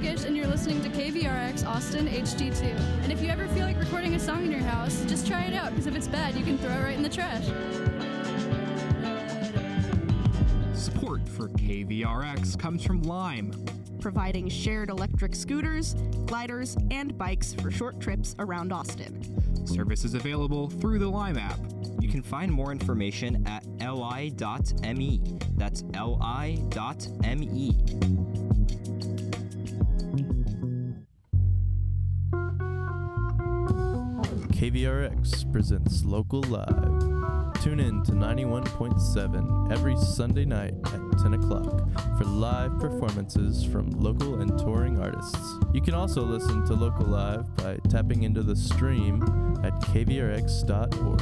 Gish, and you're listening to KVRX Austin HD2. And if you ever feel like recording a song in your house, just try it out, because if it's bad, you can throw it right in the trash. Support for KVRX comes from Lime, providing shared electric scooters, gliders, and bikes for short trips around Austin. Service is available through the Lime app. You can find more information at li.me. That's li.me. KVRX presents Local Live. Tune in to 91.7 every Sunday night at 10 o'clock for live performances from local and touring artists. You can also listen to Local Live by tapping into the stream at kvrx.org.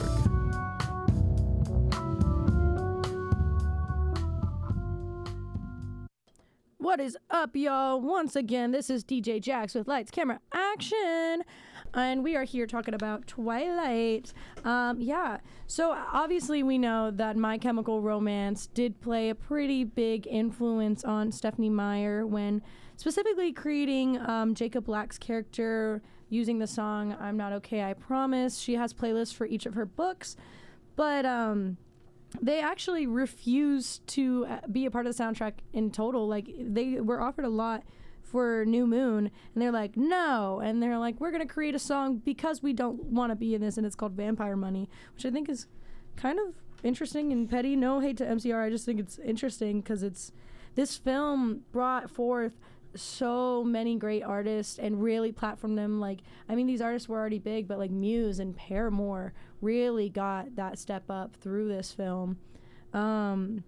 What is up, y'all? Once again, this is DJ Jax with Lights, Camera, Action. And we are here talking about Twilight. So obviously we know that My Chemical Romance did play a pretty big influence on Stephenie Meyer when specifically creating Jacob Black's character using the song I'm Not Okay, I Promise. She has playlists for each of her books, but they actually refused to be a part of the soundtrack in total. Like, they were offered a lot for New Moon, and they're like, no. And they're like, we're going to create a song because we don't want to be in this, and it's called Vampire Money, which I think is kind of interesting and petty. No hate to MCR, I just think it's interesting because this film brought forth so many great artists and really platformed them. Like, I mean, these artists were already big, but like Muse and Paramore really got that step up through this film. But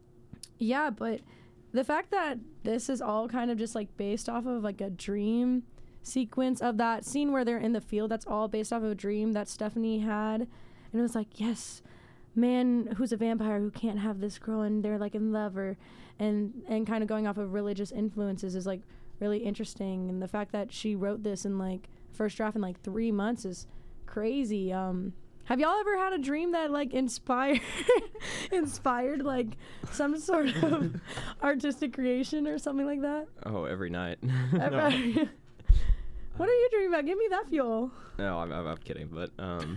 the fact that this is all kind of just like based off of like a dream sequence of that scene where they're in the field, that's all based off of a dream that Stephenie had. And it was like, yes, man who's a vampire who can't have this girl and they're like in love, and kind of going off of religious influences is like really interesting. And the fact that she wrote this in like first draft in like 3 months is crazy. Have y'all ever had a dream that like inspired like some sort of artistic creation or something like that? Oh, every night. What are you dreaming about? Give me that fuel. No, I'm kidding, but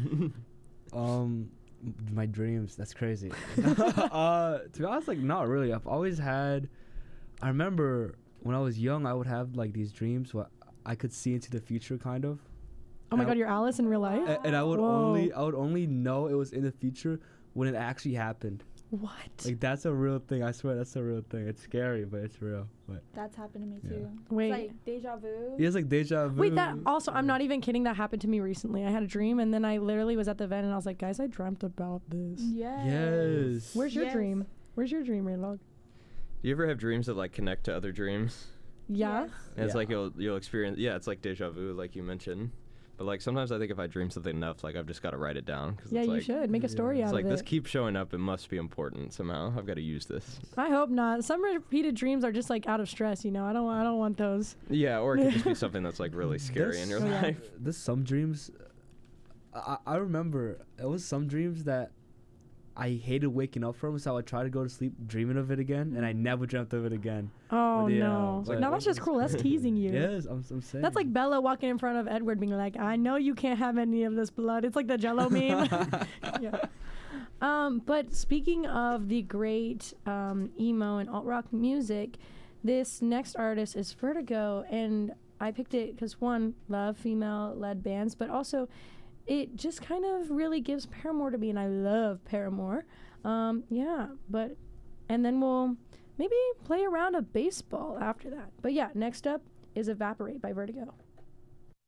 my dreams, that's crazy. To be honest, like, not really. I've always had, I remember when I was young, I would have like these dreams where I could see into the future, kind of. Oh my God, you're Alice in real life? And I would only know it was in the future when it actually happened. What? Like, that's a real thing. I swear, that's a real thing. It's scary, but it's real. But that's happened to me too. Wait. It's like deja vu. Yeah, it's like deja vu. Wait, that also, I'm not even kidding. That happened to me recently. I had a dream, and then I literally was at the event, and I was like, guys, I dreamt about this. Yes. Where's your dream? Where's your dream, Raylog? Do you ever have dreams that like connect to other dreams? Yeah. Yes. And it's like you'll experience. Yeah, it's like deja vu, like you mentioned. But like sometimes I think if I dream something enough, like I've just got to write it down. Yeah, it's you like, should make a story out it's of like it. this keeps showing up. It must be important somehow. I've got to use this. I hope not. Some repeated dreams are just like out of stress. You know, I don't want those. Yeah, or it could just be something that's like really scary in your life. There's some dreams. I remember it was some dreams that I hated waking up from, so I would try to go to sleep dreaming of it again, and I never dreamt of it again. Oh, But, yeah, no. but- No, that's just cruel. That's teasing you. Yes, I'm saying. That's like Bella walking in front of Edward being like, I know you can't have any of this blood. It's like the Jell-O meme. Yeah. But speaking of the great emo and alt-rock music, this next artist is Vertigo, and I picked it because, one, love female-led bands, but also it just kind of really gives Paramore to me, and I love Paramore. And then we'll maybe play a round of baseball after that. But yeah, next up is Evaporate by Vertigo.